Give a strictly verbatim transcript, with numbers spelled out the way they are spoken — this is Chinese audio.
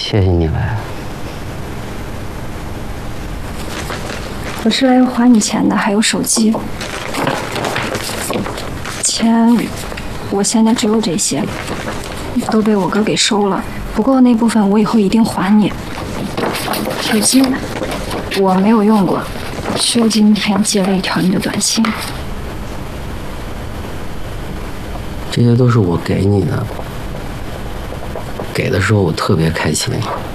谢谢你来。 我是来还你钱的，还有手机。钱，我现在只有这些，都被我哥给收了。不过那部分我以后一定还你。手机我没有用过，就今天接了一条你的短信。 这些都是我给你的，给的时候我特别开心。